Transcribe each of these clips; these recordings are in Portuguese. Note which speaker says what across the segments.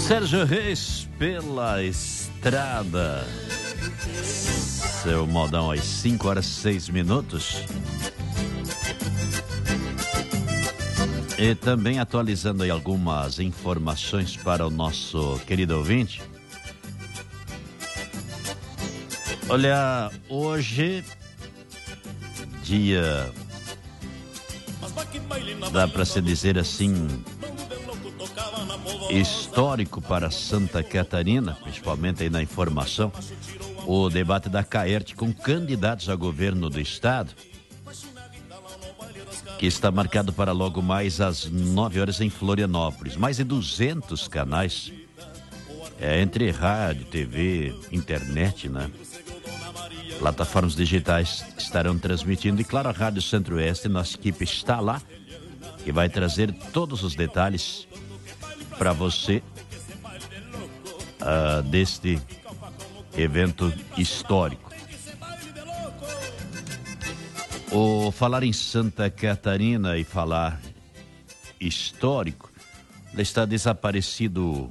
Speaker 1: Sérgio Reis pela estrada. Seu modão às 5h06. E também atualizando aí algumas informações para o nosso querido ouvinte. Olha, hoje, dia, dá para se dizer assim, histórico para Santa Catarina, principalmente aí na informação, o debate da CAERT com candidatos a governo do estado, que está marcado para logo mais às 9h em Florianópolis. Mais de 200 canais, entre rádio, TV, internet, né? Plataformas digitais estarão transmitindo. E claro, a Rádio Centro-Oeste, nossa equipe está lá e vai trazer todos os detalhes para você deste evento histórico. O falar em Santa Catarina e falar histórico, está desaparecido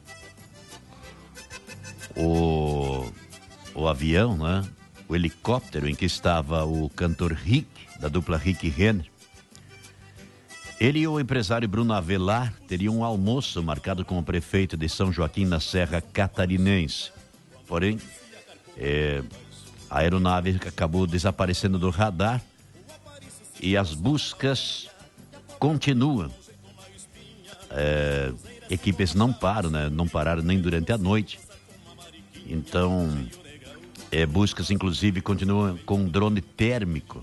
Speaker 1: o avião, né? O helicóptero em que estava o cantor Rick, da dupla Rick e Renner. Ele e o empresário Bruno Avelar teriam um almoço marcado com o prefeito de São Joaquim na Serra Catarinense. Porém, a aeronave acabou desaparecendo do radar e as buscas continuam. Equipes não param, né? Não pararam nem durante a noite. Então, buscas inclusive continuam com drone térmico.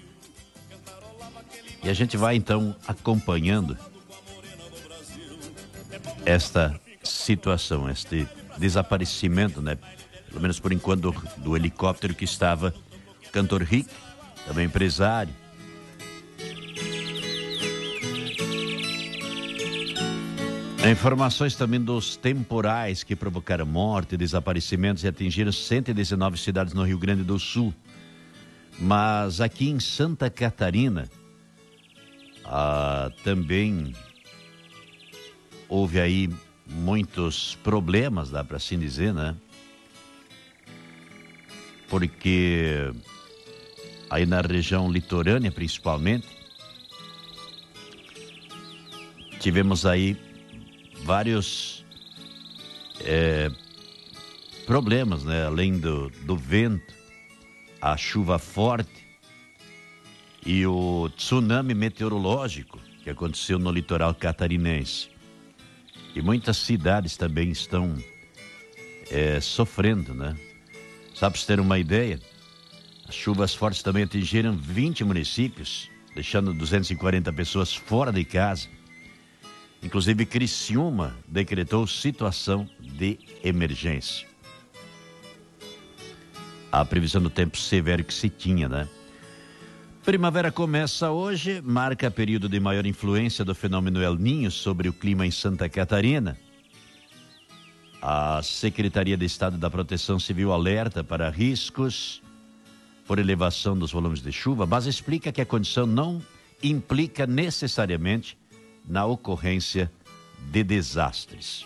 Speaker 1: E a gente vai então acompanhando esta situação, este desaparecimento, né? Pelo menos por enquanto, do helicóptero que estava o cantor Rick, também empresário. Informações também dos temporais que provocaram morte, desaparecimentos e atingiram 119 cidades no Rio Grande do Sul. Mas aqui em Santa Catarina, também houve aí muitos problemas, dá para assim dizer, né? Porque aí na região litorânea, principalmente, tivemos aí vários problemas, né? Além do vento, a chuva forte e o tsunami meteorológico que aconteceu no litoral catarinense. E muitas cidades também estão sofrendo, né? Só para você ter uma ideia, as chuvas fortes também atingiram 20 municípios, deixando 240 pessoas fora de casa. Inclusive, Criciúma decretou situação de emergência. A previsão do tempo severo que se tinha, né? Primavera começa hoje, marca período de maior influência do fenômeno El Niño sobre o clima em Santa Catarina. A Secretaria de Estado da Proteção Civil alerta para riscos por elevação dos volumes de chuva, mas explica que a condição não implica necessariamente na ocorrência de desastres.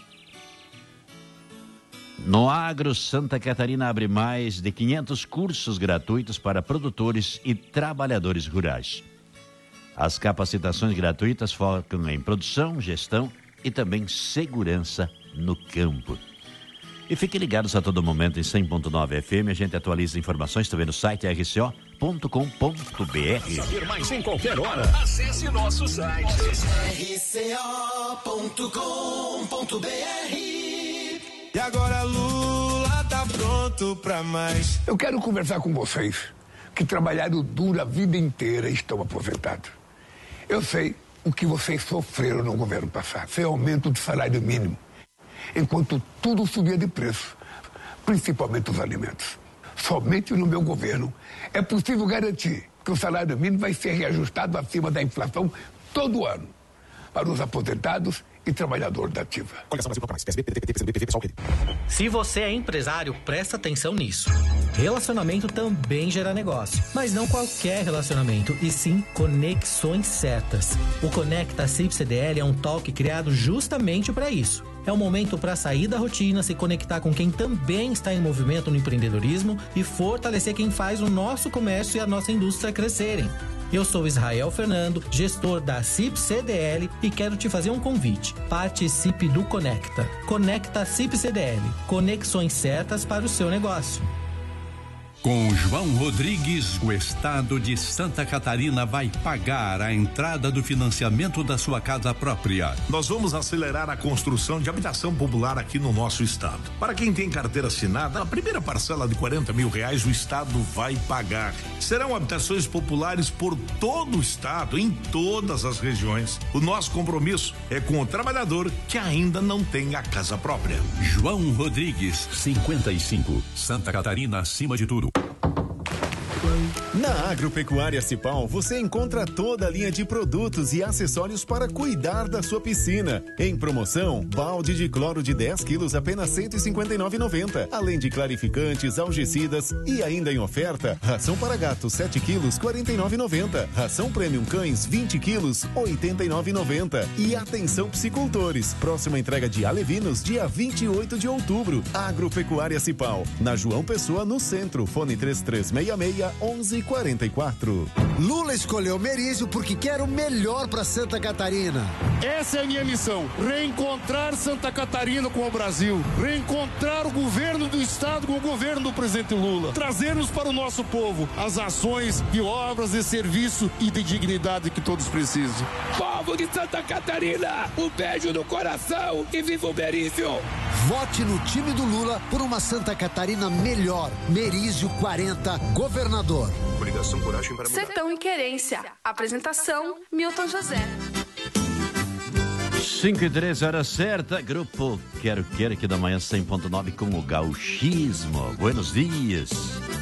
Speaker 1: No agro, Santa Catarina abre mais de 500 cursos gratuitos para produtores e trabalhadores rurais. As capacitações gratuitas focam em produção, gestão e também segurança no campo. E fiquem ligados a todo momento em 100.9 FM, a gente atualiza informações também no site rco.com.br.
Speaker 2: Saber mais em qualquer hora, acesse nosso site rco.com.br.
Speaker 3: E agora Lula tá pronto pra mais.
Speaker 4: Eu quero conversar com vocês que trabalharam duro a vida inteira e estão aposentados. Eu sei o que vocês sofreram no governo passado. Foi aumento do salário mínimo, enquanto tudo subia de preço, principalmente os alimentos. Somente no meu governo é possível garantir que o salário mínimo vai ser reajustado acima da inflação todo ano, para os aposentados e trabalhador da ativa.
Speaker 5: Se você é empresário, presta atenção nisso. Relacionamento também gera negócio, mas não qualquer relacionamento, e sim conexões certas. O Conecta CIP CDL é um talk criado justamente para isso. É um momento para sair da rotina, se conectar com quem também está em movimento no empreendedorismo e fortalecer quem faz o nosso comércio e a nossa indústria crescerem. Eu sou Israel Fernando, gestor da CIP CDL, e quero te fazer um convite. Participe do Conecta. Conecta CIP CDL. Conexões certas para o seu negócio.
Speaker 6: Com João Rodrigues, o estado de Santa Catarina vai pagar a entrada do financiamento da sua casa própria.
Speaker 2: Nós vamos acelerar a construção de habitação popular aqui no nosso estado. Para quem tem carteira assinada, a primeira parcela de R$40 mil o estado vai pagar. Serão habitações populares por todo o estado, em todas as regiões. O nosso compromisso é com o trabalhador que ainda não tem a casa própria.
Speaker 6: João Rodrigues, 55, Santa Catarina acima de tudo.
Speaker 7: Na Agropecuária Cipal, você encontra toda a linha de produtos e acessórios para cuidar da sua piscina. Em promoção, balde de cloro de 10 quilos apenas R$ 159,90. Além de clarificantes, algicidas e ainda em oferta, ração para gatos 7 quilos R$ 49,90. Ração Premium Cães 20 quilos R$ 89,90. E atenção psicultores, próxima entrega de alevinos dia 28 de outubro. Agropecuária Cipal, na João Pessoa, no centro. Fone 3366-1144.
Speaker 8: Lula escolheu Merizio porque quer o melhor para Santa Catarina.
Speaker 9: Essa é a minha missão: reencontrar Santa Catarina com o Brasil, reencontrar o governo do estado com o governo do presidente Lula, trazermos para o nosso povo as ações de obras, de serviço e de dignidade que todos precisam.
Speaker 10: Povo de Santa Catarina, um beijo no coração e viva o Merizio!
Speaker 8: Vote no time do Lula por uma Santa Catarina melhor. Merizio 40, governador.
Speaker 2: Coligação Coragem para Mudar.
Speaker 11: Sertão e Querência. Apresentação, Milton José.
Speaker 1: 5:13, hora certa. Grupo Quero aqui da manhã 100.9 com o Gauchismo. Buenos dias.